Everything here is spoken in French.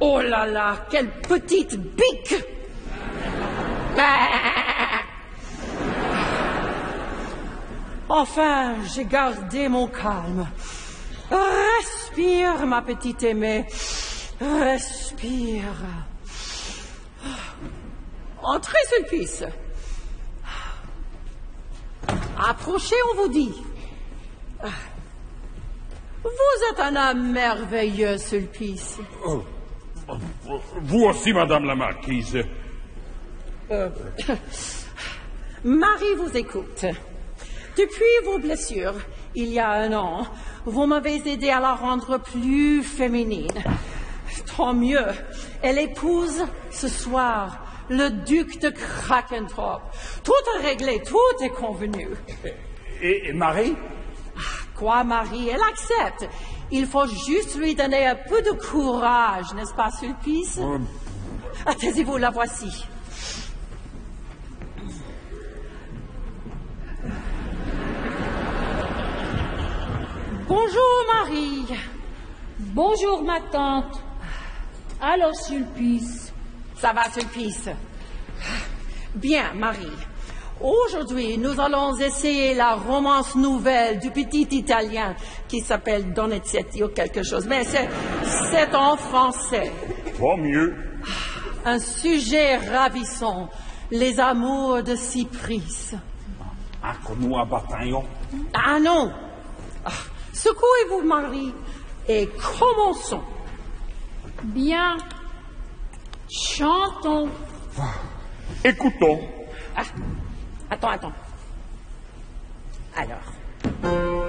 Oh là là, quelle petite bique! Enfin, j'ai gardé mon calme. Respire, ma petite aimée. Respire. Entrez, Sulpice. Approchez, on vous dit. Vous êtes un homme merveilleux, Sulpice. Vous aussi, madame la marquise. Marie vous écoute. Depuis vos blessures, il y a 1 an, vous m'avez aidé à la rendre plus féminine. Tant mieux. Elle épouse ce soir le duc de Krakenthorpe. Tout est réglé, tout est convenu. Et Marie? Quoi, Marie? Elle accepte. Il faut juste lui donner un peu de courage, n'est-ce pas, Sulpice? Taisez-vous, la voici. Bonjour, Marie. Bonjour, ma tante. Alors, Sulpice? Ça va, Sulpice? Bien, Marie. Aujourd'hui, nous allons essayer la romance nouvelle du petit Italien qui s'appelle Donizetti ou quelque chose. Mais c'est en français. Tant mieux. Un sujet ravissant. Les amours de Cypris. Comme nous, un bataillon. Ah non! Secouez-vous, Marie, et commençons. Bien. Chantons. Écoutons. Attends. Alors.